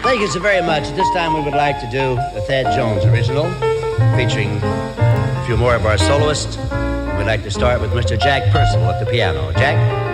Thank you so very much. This time we would like to do the Thad Jones original, featuring a few more of our soloists. We'd like to start with Mr. Jack Purcell at the piano. Jack?